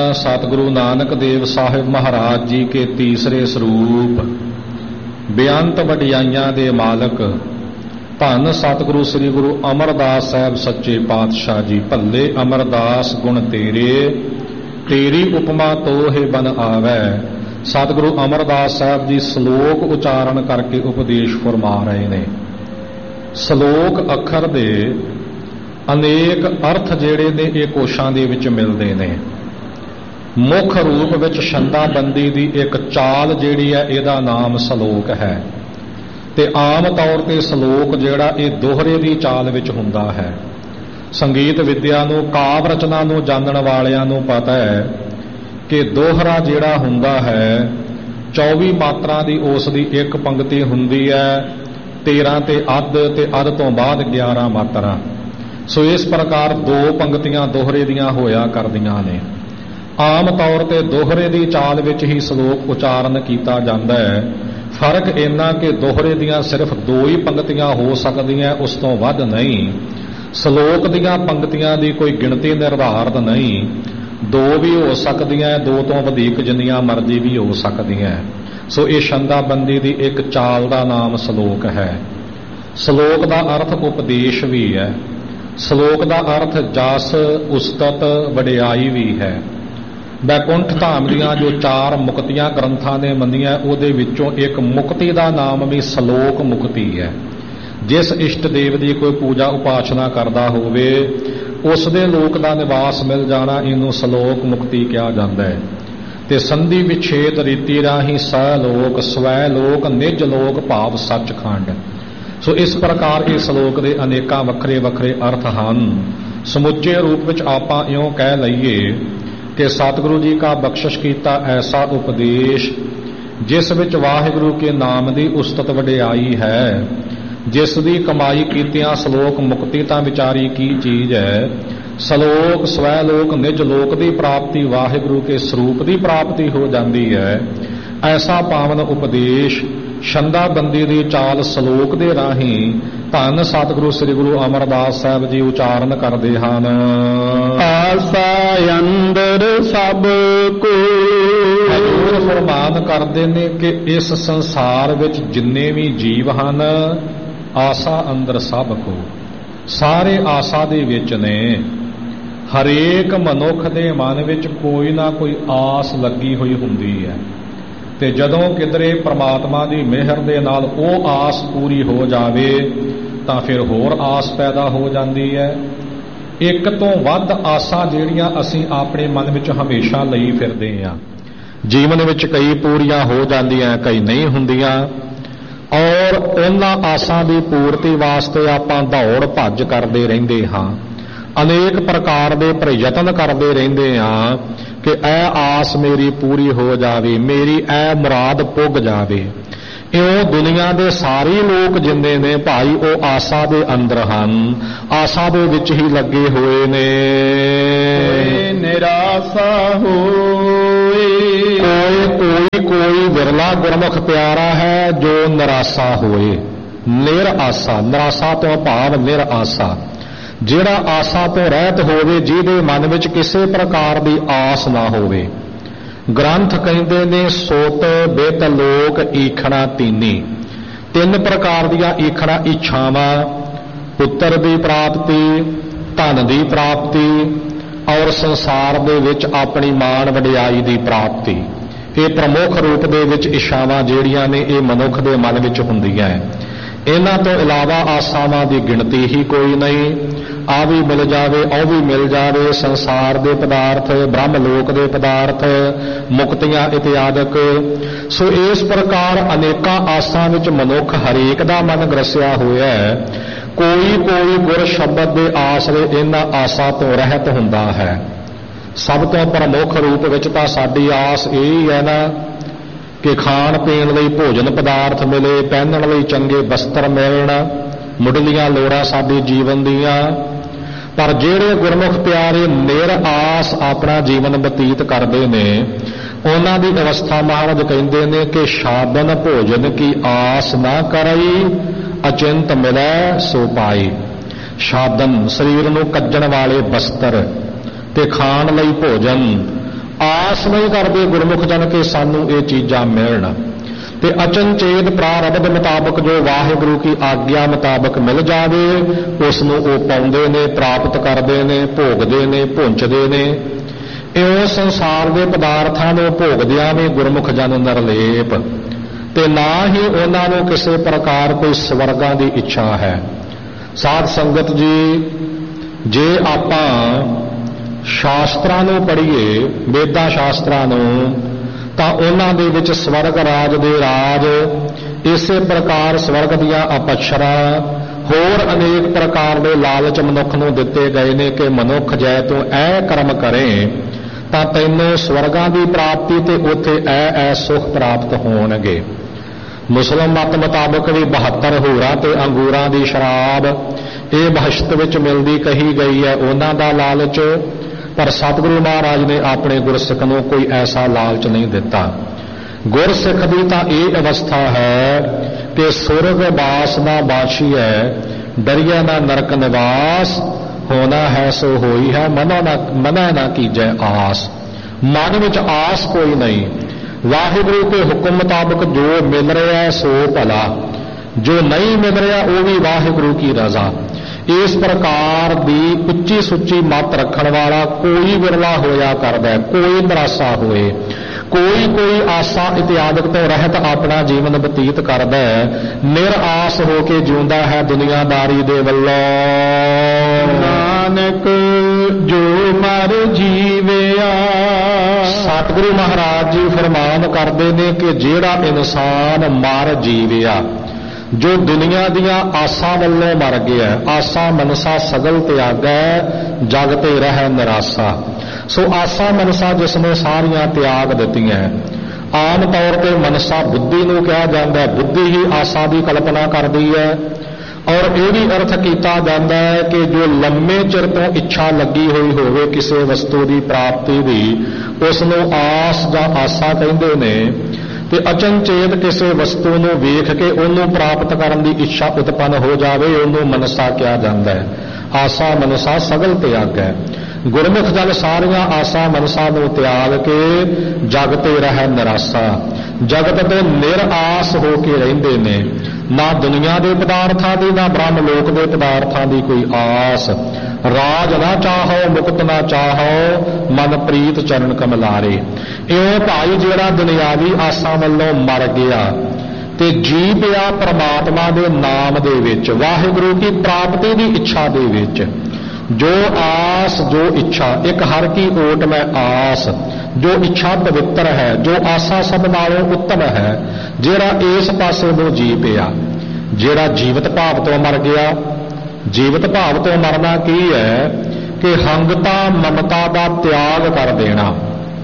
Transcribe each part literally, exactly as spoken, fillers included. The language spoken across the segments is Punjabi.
सतगुरु नानक देव साहिब महाराज जी के तीसरे स्वरूप बेअंत वडियाइयां दे मालक धन सतगुरु श्री गुरु अमरदास साहब सच्चे पातशाह जी। भल्ले अमरदास गुण तेरे, तेरी उपमा तो हे बन आवे। सतगुरु अमरदास साहब जी श्लोक उचारण करके उपदेश फरमा रहे ने। श्लोक अखर दे अनेक अर्थ जेड़े ने ये कोशां दे विच मिलदे ने। मुख रूप विच छंदाबंदी दी एक चाल जिहड़ी है इहदा नाम सलोक है। ते आम तौर ते सलोक जिहड़ा ये दोहरे दी चाल विच हुंदा है। संगीत विद्या नूं काव रचना नूं जानण वालियां नूं पता है कि दोहरा जिहड़ा हुंदा है चौबी मात्रां दी उस दी एक पंक्ति हुंदी है, तेरह ते अध ते अध तो बाद ग्यारह मात्रां। सो इस प्रकार दो पंक्तियां दोहरे दियां होया करदियां ने। आम तौर ते दोहरे दी चाल विच ही श्लोक उचारण कीता जांदा है। फर्क इन्ना कि दोहरे दियां सिर्फ दो ही पंक्तियां हो सकदियां, उस तो वध नहीं। श्लोक दियां पंक्तियां दी कोई गिणती निर्धारित नहीं, दो भी हो सकदियां, दो तो वधिक जिन्नियां मर्जी भी हो सकदियां। सो ये छंदाबंदी दी एक चाल दा नाम श्लोक है। श्लोक दा अर्थ उपदेश भी है। श्लोक दा अर्थ जस उस्तत वडियाई भी है। बैकुंठ धाम दियां जो चार मुक्तियां ग्रंथां ने मंनियां उहदे विचों एक मुक्ति दा नाम भी श्लोक मुक्ति है। जिस इष्ट देव दी कोई पूजा उपासना करदा होवे उस दे लोक दा निवास मिल जाना, इनू श्लोक मुक्ति कहा जांदा है। ते संधि विछेद रीति राही सलोक स्वै लोक निज लोक भाव सचखंड। सो इस प्रकार इस श्लोक दे अनेकां वखरे वखरे अर्थ हन। समुचे रूप विच आपां इउं कह लईए कि सतगुरु जी का बख्शिश कीता ऐसा उपदेश जिस विच वाहिगुरु के नाम दी उस्तत वडियाई है, जिस दी कमाई कीतियां श्लोक मुक्ति तां विचारी की चीज है। श्लोक स्वै लोक निज लोक दी प्राप्ति वाहिगुरु के स्वरूप दी प्राप्ति हो जाती है। ऐसा पावन उपदेश छंदाबंदी दी चाल श्लोक दे राही धन सतगुरु श्री गुरु अमरदास साहब जी उचारण करते हैं। आसा अंदर सब को हजूर फरमान करते ने कि इस संसार विच जिन्ने भी जीव हन आसा अंदर सब को, सारे आसा दे विच ने। हरेक मनुख दे मन विच कोई ना कोई आस लगी हुई हुंदी है। ते जदों किधरे परमात्मा दी मेहर दे नाल ओ आस पूरी हो जावे तां फिर होर आस पैदा हो जाती है। एक तो वध आसां जिहड़ियां असीं अपने मन विच हमेशा लई फिरदे हां, जीवन विच कई पूरीआं हो जांदियां, कई नहीं हुंदियां। और उन्हां आसां दी पूर्ति वास्ते आपां दौड़ भज करदे रहिंदे हां, अनेक प्रकार दे प्रयत्न करते रहते हाँ कि ऐ आस मेरी पूरी हो जावे, मेरी ऐ मुराद पुग जावे। इउं दुनिया दे सारे लोग जिन्ने ने भाई वो आशा दे अंदर हन, आशा दे विच ही लगे हुए ने। निराशा होए कोई कोई कोई विरला गुरमुख प्यारा है जो निराशा होए। निर आशा, निराशा तो भाव निर आशा, जिहड़ा आशा तो रहत होवे, जिहदे मन विच किसी प्रकार की आस ना होवे। ग्रंथ कहिंदे ने सोत बित लोक ईखणा तीनी, तीन प्रकार दियां ईखणा इच्छावां, पुत्र की प्राप्ति, धन की प्राप्ति और संसार दे विच अपनी मान वडियाई की प्राप्ति। ये प्रमुख रूप दे विच इच्छावां जिहड़ियां ने ये मनुख दे मन विच हुंदियां है। इन्हां तो इलावा आसावां की गिणती ही कोई नहीं। आ भी मिल जावे, औ भी मिल जावे, संसार दे पदार्थ, ब्रह्मलोक दे पदार्थ, मुक्तियां इत्यादक। सो इस प्रकार अनेकां आसां विच मनुख हरेक दा मन ग्रसिया होया है। कोई कोई गुर शब्द दे आसरे इन्हां आसां तो रहत हुंदा है। सब तो प्रमुख रूप विच तां साडी आस यही है ना कि खाण पीण लई भोजन पदार्थ मिले, पहनण लई चंगे वस्त्र मिलण, मुढ़लियां लोड़ां साडे जीवन दियां। पर ਜਿਹੜੇ गुरमुख प्यारे निर आस अपना जीवन बतीत करते हैं उन्हां दी अवस्था महाराज कहते हैं कि शादन भोजन की आस ना करई, अचिंत मिलै सो पाई। शादन शरीर नूं कज्जण वाले वस्त्र ते खाण लई भोजन ਆਸ ਨਹੀਂ ਕਰਦੇ ਗੁਰਮੁਖ ਜਨ ਕਿ ਸਾਨੂੰ ਇਹ ਚੀਜ਼ਾਂ ਮਿਲਣ, ਤੇ ਅਚਨਚੇਤ ਪ੍ਰਾਰਬਧ ਮੁਤਾਬਕ ਜੋ ਵਾਹਿਗੁਰੂ ਕੀ ਆਗਿਆ ਮੁਤਾਬਕ ਮਿਲ ਜਾਵੇ ਉਸ ਨੂੰ ਉਹ ਪਾਉਂਦੇ ਨੇ, ਪ੍ਰਾਪਤ ਕਰਦੇ ਨੇ, ਭੋਗਦੇ ਨੇ, ਭੁੰਚਦੇ ਨੇ। ਇਉਂ ਸੰਸਾਰ ਦੇ ਪਦਾਰਥਾਂ ਨੂੰ ਭੋਗਦਿਆਂ ਵੀ ਗੁਰਮੁਖ ਜਨ ਨਿਰਲੇਪ, ਤੇ ਨਾ ਹੀ ਉਹਨਾਂ ਨੂੰ ਕਿਸੇ ਪ੍ਰਕਾਰ ਕੋਈ ਸਵਰਗਾਂ ਦੀ ਇੱਛਾ ਹੈ। ਸਾਧ ਸੰਗਤ ਜੀ, ਜੇ ਆਪਾਂ ਸ਼ਾਸਤਰਾਂ ਨੂੰ ਪੜ੍ਹੀਏ, ਵੇਦਾਂ ਸ਼ਾਸਤਰਾਂ ਨੂੰ, ਤਾਂ ਉਹਨਾਂ ਦੇ ਵਿੱਚ ਸਵਰਗ ਰਾਜ ਦੇ ਰਾਜ, ਇਸੇ ਪ੍ਰਕਾਰ ਸਵਰਗ ਦੀਆਂ ਅਪਸ਼ਰਾਂ, ਹੋਰ ਅਨੇਕ ਪ੍ਰਕਾਰ ਦੇ ਲਾਲਚ ਮਨੁੱਖ ਨੂੰ ਦਿੱਤੇ ਗਏ ਨੇ ਕਿ ਮਨੁੱਖ ਜੈ ਤੂੰ ਐ ਕਰਮ ਕਰੇ ਤਾਂ ਤੈਨੂੰ ਸਵਰਗਾਂ ਦੀ ਪ੍ਰਾਪਤੀ ਤੇ ਉੱਥੇ ਐ ਐ ਸੁਖ ਪ੍ਰਾਪਤ ਹੋਣਗੇ। ਮੁਸਲਮ ਮਤ ਮੁਤਾਬਕ ਵੀ ਬਹੱਤਰ ਹੂਰਾਂ ਤੇ ਅੰਗੂਰਾਂ ਦੀ ਸ਼ਰਾਬ ਇਹ ਬਹਿਸ਼ਤ ਵਿੱਚ ਮਿਲਦੀ ਕਹੀ ਗਈ ਹੈ, ਉਹਨਾਂ ਦਾ ਲਾਲਚ। ਪਰ ਸਤਿਗੁਰੂ ਮਹਾਰਾਜ ਨੇ ਆਪਣੇ ਗੁਰਸਿੱਖ ਨੂੰ ਕੋਈ ਐਸਾ ਲਾਲਚ ਨਹੀਂ ਦਿੱਤਾ। ਗੁਰਸਿੱਖ ਦੀ ਤਾਂ ਇਹ ਅਵਸਥਾ ਹੈ ਕਿ ਸੁਰਗ ਬਾਸ ਨਾ ਬਾਛੀਐ, ਡਰਿਆ ਨਾ ਨਰਕ ਨਿਵਾਸ, ਹੋਣਾ ਹੈ ਸੋ ਹੋਈ ਹੈ, ਮਨੋ ਨਾ ਮਨੈ ਨਾ ਕੀਜੈ ਆਸ। ਮਨ ਵਿੱਚ ਆਸ ਕੋਈ ਨਹੀਂ, ਵਾਹਿਗੁਰੂ ਦੇ ਹੁਕਮ ਮੁਤਾਬਕ ਜੋ ਮਿਲ ਰਿਹਾ ਸੋ ਭਲਾ, ਜੋ ਨਹੀਂ ਮਿਲ ਰਿਹਾ ਉਹ ਵੀ ਵਾਹਿਗੁਰੂ ਕੀ ਰਜ਼ਾ। ਇਸ ਪ੍ਰਕਾਰ ਦੀ ਉੱਚੀ ਸੁੱਚੀ ਮੱਤ ਰੱਖਣ ਵਾਲਾ ਕੋਈ ਵਿਰਲਾ ਹੋਇਆ ਕਰਦਾ, ਕੋਈ ਨਿਰਾਸ਼ਾ ਹੋਏ, ਕੋਈ ਕੋਈ ਆਸਾ ਇਤਿਆਦਿਕ ਤੋਂ ਰਹਿਤ ਆਪਣਾ ਜੀਵਨ ਬਤੀਤ ਕਰਦਾ, ਨਿਰਾਸ ਹੋ ਕੇ ਜਿਉਂਦਾ ਹੈ ਦੁਨੀਆਦਾਰੀ ਦੇ ਵੱਲੋਂ। ਨਾਨਕ ਜੋ ਮਰ ਜੀਵਿਆ। ਸਤਿਗੁਰੂ ਮਹਾਰਾਜ ਜੀ ਫਰਮਾਨ ਕਰਦੇ ਨੇ ਕਿ ਜਿਹੜਾ ਇਨਸਾਨ ਮਰ ਜੀਵਿਆ, ਜੋ ਦੁਨੀਆ ਦੀਆਂ ਆਸਾਂ ਵੱਲੋਂ ਮਰ ਗਿਆ, ਆਸਾ ਮਨਸਾ ਸਗਲ ਤਿਆਗੈ, ਜਗ ਤੇ ਰਹਿ ਨਿਰਾਸਾ। ਸੋ ਆਸਾ ਮਨਸਾ ਜਿਸ ਨੇ ਸਾਰੀਆਂ ਤਿਆਗ ਦਿੱਤੀਆਂ। ਆਮ ਤੌਰ ਤੇ ਮਨਸਾ ਬੁੱਧੀ ਨੂੰ ਕਿਹਾ ਜਾਂਦਾ, ਬੁੱਧੀ ਹੀ ਆਸਾ ਦੀ ਕਲਪਨਾ ਕਰਦੀ ਹੈ। ਔਰ ਇਹ ਵੀ ਅਰਥ ਕੀਤਾ ਜਾਂਦਾ ਹੈ ਕਿ ਜੋ ਲੰਮੇ ਚਿਰ ਤੋਂ ਇੱਛਾ ਲੱਗੀ ਹੋਈ ਹੋਵੇ ਕਿਸੇ ਵਸਤੂ ਦੀ ਪ੍ਰਾਪਤੀ ਦੀ, ਉਸ ਨੂੰ ਆਸ ਜਾਂ ਆਸਾ ਕਹਿੰਦੇ ਨੇ। ਤੇ ਅਚਨਚੇਤ ਕਿਸੇ ਵਸਤੂ ਨੂੰ ਵੇਖ ਕੇ ਉਹਨੂੰ ਪ੍ਰਾਪਤ ਕਰਨ ਦੀ ਇੱਛਾ ਉਤਪੰਨ ਹੋ ਜਾਵੇ, ਉਹਨੂੰ ਮਨਸਾ ਕਿਹਾ ਜਾਂਦਾ ਹੈ। ਆਸਾ ਮਨਸਾ ਸਗਲ ਤਿਆਗ ਹੈ। ਗੁਰਮੁਖ ਜਨ ਸਾਰੀਆਂ ਆਸਾ ਮਨਸਾ ਨੂੰ ਤਿਆਗ ਕੇ ਜਗ ਤੇ ਰਹਿ ਨਿਰਾਸਾ, ਜਗਤ ਤੇ ਨਿਰਾਸ ਹੋ ਕੇ ਰਹਿੰਦੇ ਨੇ। ਨਾ ਦੁਨੀਆ ਦੇ ਪਦਾਰਥਾਂ ਦੀ, ਨਾ ਬ੍ਰਹਮ ਲੋਕ ਦੇ ਪਦਾਰਥਾਂ ਦੀ ਕੋਈ ਆਸ। ਰਾਜ ਨਾ ਚਾਹੋ ਮੁਕਤ ਨਾ ਚਾਹੋ, ਮਨ ਪ੍ਰੀਤ ਚਰਨ ਕਮਲਾਰੇ। ਇਉਂ ਭਾਈ ਜਿਹੜਾ ਦੁਨਿਆਵੀ ਆਸਾਂ ਵੱਲੋਂ ਮਰ ਗਿਆ ਤੇ ਜੀ ਪਿਆ ਪ੍ਰਮਾਤਮਾ ਦੇ ਨਾਮ ਦੇ ਵਿੱਚ, ਵਾਹਿਗੁਰੂ ਕੀ ਪ੍ਰਾਪਤੀ ਦੀ ਇੱਛਾ ਦੇ ਵਿੱਚ। ਜੋ ਆਸ ਜੋ ਇੱਛਾ, ਇੱਕ ਹਰ ਕੀ ਓਟ ਮੈਂ ਆਸ, ਜੋ ਇੱਛਾ ਪਵਿੱਤਰ ਹੈ, ਜੋ ਆਸਾ ਸਭ ਨਾਲੋਂ ਉੱਤਮ ਹੈ, ਜਿਹੜਾ ਇਸ ਪਾਸੇ ਨੂੰ ਜੀ ਪਿਆ। ਜਿਹੜਾ ਜੀਵਤ ਭਾਵ ਤੋਂ ਮਰ ਗਿਆ, ਜੀਵਤ ਭਾਵ ਤੋਂ ਮਰਨਾ ਕੀ ਹੈ ਕਿ ਹੰਗਤਾ ਮਮਤਾ ਦਾ ਤਿਆਗ ਕਰ ਦੇਣਾ।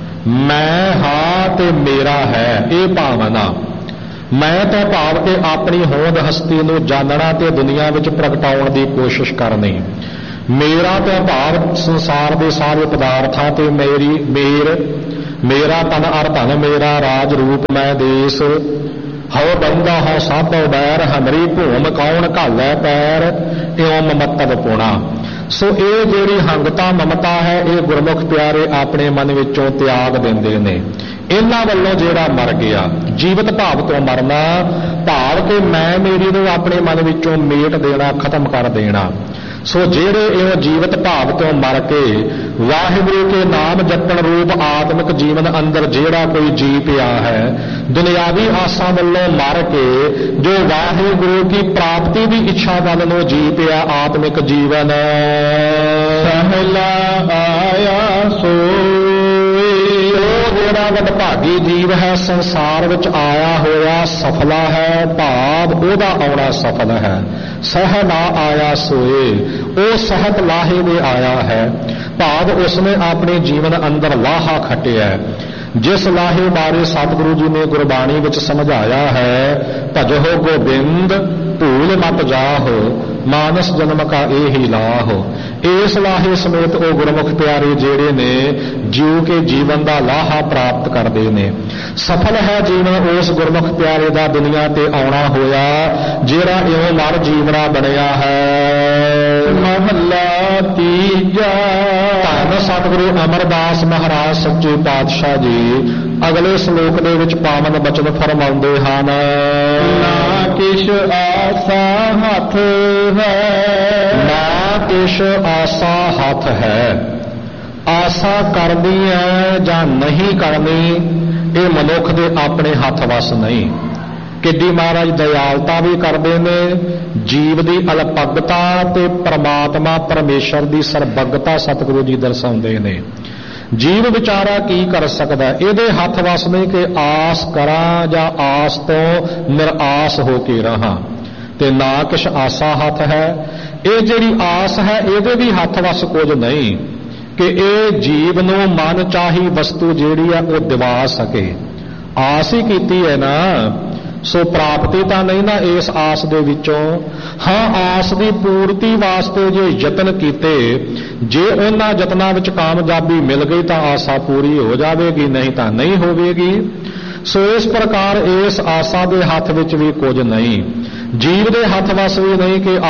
ਮੈਂ ਹਾਂ ਤੇ ਮੇਰਾ ਹੈ ਇਹ ਭਾਵਨਾ। ਮੈਂ ਤਾਂ ਭਾਵ ਕੇ ਆਪਣੀ ਹੋਂਦ ਹਸਤੀ ਨੂੰ ਜਾਣਨਾ ਤੇ ਦੁਨੀਆ ਵਿੱਚ ਪ੍ਰਗਟਾਉਣ ਦੀ ਕੋਸ਼ਿਸ਼ ਕਰਨੀ। ਮੇਰਾ ਤਾਂ ਭਾਵ ਸੰਸਾਰ ਦੇ ਸਾਰੇ ਪਦਾਰਥਾਂ ਤੇ ਮੇਰੀ ਮੇਰ, ਮੇਰਾ ਤਨ ਅਰ ਧਨ, ਮੇਰਾ ਰਾਜ ਰੂਪ ਮੈਂ ਦੇਸ। ਹਉ ਬੰਦਾ ਹਉ ਸਾਧੋ ਬੈਰ, ਹਮਰੀ ਭੂਮ ਕੌਣ ਘਾਲੈ ਪੈਰ, ਇਉਂ ਮਮਤਵ ਪੁਣਾ। ਸੋ ਇਹ ਜਿਹੜੀ ਹੰਗਤਾ ਮਮਤਾ ਹੈ, ਇਹ ਗੁਰਮੁਖ ਪਿਆਰੇ ਆਪਣੇ ਮਨ ਵਿੱਚੋਂ ਤਿਆਗ ਦਿੰਦੇ ਨੇ। ਇਹਨਾਂ ਵੱਲੋਂ ਜਿਹੜਾ ਮਰ ਗਿਆ, ਜੀਵਤ ਭਾਵ ਤੋਂ ਮਰਨਾ ਭਾਵ ਕਿ ਮੈਂ ਮੇਰੀ ਨੂੰ ਆਪਣੇ ਮਨ ਵਿੱਚੋਂ ਮੇਟ ਦੇਣਾ, ਖਤਮ ਕਰ ਦੇਣਾ। ਸੋ ਜਿਹੜੇ ਇਹ ਜੀਵਤ ਭਾਵ ਤੋਂ ਮਰ ਕੇ ਵਾਹਿਗੁਰੂ ਕੇ ਨਾਮ ਜਪਣ ਰੂਪ ਆਤਮਿਕ ਜੀਵਨ ਅੰਦਰ ਜਿਹੜਾ ਕੋਈ ਜੀ ਪਿਆ ਹੈ, ਦੁਨਿਆਵੀ ਆਸਾਂ ਵੱਲੋਂ ਮਰ ਕੇ ਜੋ ਵਾਹਿਗੁਰੂ ਕੀ ਪ੍ਰਾਪਤੀ ਦੀ ਇੱਛਾ ਵੱਲ ਨੂੰ ਜੀ ਪਿਆ ਆਤਮਿਕ ਜੀਵਨ, ਸਹਿਲਾ ਆਇਆ ਸੋਈ। ਉਹ ਜਿਹੜਾ ਵਡਭਾਗੀ ਜੀਵ ਹੈ, ਸੰਸਾਰ ਵਿੱਚ ਆਇਆ ਹੋਇਆ ਸਫਲਾ ਹੈ, ਭਾਵ ਉਹਦਾ ਆਉਣਾ ਸਫਲ ਹੈ। ਸਹਿ ਨਾ ਆਇਆ ਸੋਏ, ਉਹ ਸਹਿਤ ਲਾਹੇ ਦੇ ਆਇਆ ਹੈ, ਭਾਵ ਉਸਨੇ ਆਪਣੇ ਜੀਵਨ ਅੰਦਰ ਲਾਹਾ ਖੱਟਿਆ। ਜਿਸ ਲਾਹੇ ਬਾਰੇ ਸਤਿਗੁਰੂ ਜੀ ਨੇ ਗੁਰਬਾਣੀ ਵਿੱਚ ਸਮਝਾਇਆ ਹੈ, ਭਜਹੁ ਗੋਬਿੰਦ ਭੂਲ ਮਤ ਜਾਹੋ, ਮਾਨਸ ਜਨਮ ਕਾ ਇਹੀ ਲਾਹੋ। ਇਸ ਲਾਹੇ ਸਮੇਤ ਉਹ ਗੁਰਮੁਖ ਪਿਆਰੇ ਜਿਹੜੇ ਨੇ ਜਿਉ ਕੇ ਜੀਵਨ ਦਾ ਲਾਹਾ ਪ੍ਰਾਪਤ ਕਰਦੇ ਨੇ। ਸਫਲ ਹੈ ਜੀਵਨ ਉਸ ਗੁਰਮੁਖ ਪਿਆਰੇ ਦਾ ਦੁਨੀਆ ਤੇ ਆਉਣਾ ਹੋਇਆ ਜਿਹੜਾ ਇਉਂ ਮਰ ਜੀਵਣਾ ਬਣਿਆ ਹੈ। ਮਹੱਲਾ ਤੀਜਾ। ਧੰਨ ਸਤਿਗੁਰੂ ਅਮਰਦਾਸ ਮਹਾਰਾਜ ਸੱਚੇ ਪਾਤਸ਼ਾਹ ਜੀ ਅਗਲੇ ਸ਼ਲੋਕ ਦੇ ਵਿੱਚ ਪਾਵਨ ਬਚਨ ਫਰਮਾਉਂਦੇ ਹਨ। ਨਾ ਕਿਛ ਆਸਾ ਹੱਥ ਹੈ, ਨਾ ਕਿਛ ਆਸਾ ਹੱਥ ਹੈ। ਆਸਾ ਕਰਨੀ ਹੈ ਜਾਂ ਨਹੀਂ ਕਰਨੀ ਇਹ ਮਨੁੱਖ ਦੇ ਆਪਣੇ ਹੱਥ ਵੱਸ ਨਹੀਂ। ਕਿੱਡੀ ਮਹਾਰਾਜ ਦਇਆਲਤਾ ਵੀ ਕਰਦੇ ਨੇ, ਜੀਵ ਦੀ ਅਲਪੱਗਤਾ ਤੇ ਪ੍ਰਮਾਤਮਾ ਪਰਮੇਸ਼ਰ ਦੀ ਸਰਬੱਗਤਾ ਸਤਿਗੁਰੂ ਜੀ ਦਰਸਾਉਂਦੇ ਨੇ। ਜੀਵ ਵਿਚਾਰਾ ਕੀ ਕਰ ਸਕਦਾ, ਇਹਦੇ ਹੱਥ ਵੱਸ ਨਹੀਂ ਕਿ ਆਸ ਕਰਾਂ ਜਾਂ ਆਸ ਤੋਂ ਨਿਰਾਸ ਹੋ ਕੇ ਰਹਾਂ। ਤੇ ਨਾ ਕਿਛ ਆਸਾ ਹੱਥ ਹੈ, ਇਹ ਜਿਹੜੀ ਆਸ ਹੈ ਇਹਦੇ ਵੀ ਹੱਥ ਵੱਸ ਕੁਝ ਨਹੀਂ ਕਿ ਇਹ ਜੀਵ ਨੂੰ ਮਨ ਚਾਹੀ ਵਸਤੂ ਜਿਹੜੀ ਆ ਉਹ ਦਿਵਾ ਸਕੇ। ਆਸ ਹੀ ਕੀਤੀ ਹੈ ਨਾ, ਸੋ ਪ੍ਰਾਪਤੀ ਤਾਂ ਨਹੀਂ ਨਾ ਇਸ ਆਸ ਦੇ ਵਿੱਚੋਂ। ਹਾਂ, ਆਸ ਦੀ ਪੂਰਤੀ ਵਾਸਤੇ ਜੇ ਯਤਨ ਕੀਤੇ, ਜੇ ਉਹਨਾਂ ਯਤਨਾਂ ਵਿੱਚ ਕਾਮਯਾਬੀ ਮਿਲ ਗਈ ਤਾਂ ਆਸਾ ਪੂਰੀ ਹੋ ਜਾਵੇਗੀ, ਨਹੀਂ ਤਾਂ ਨਹੀਂ ਹੋਵੇਗੀ। ਸੋ ਇਸ ਪ੍ਰਕਾਰ ਇਸ ਆਸਾ ਦੇ ਹੱਥ ਵਿੱਚ ਵੀ ਕੁਝ ਨਹੀਂ, ਜੀਵ ਦੇ ਹੱਥ ਵੱਸ ਵੀ ਨਹੀਂ ਕਿ